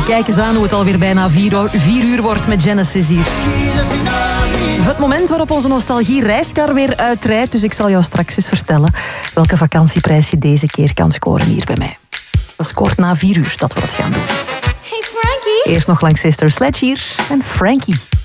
Kijk eens aan hoe het alweer bijna 4 uur wordt met Genesis hier. Het moment waarop onze nostalgie-reiskar weer uitrijdt. Dus ik zal jou straks eens vertellen welke vakantieprijs je deze keer kan scoren hier bij mij. Dat scoort na 4 uur dat we dat gaan doen. Hey Frankie. Eerst nog langs Sister Sledge hier en Frankie.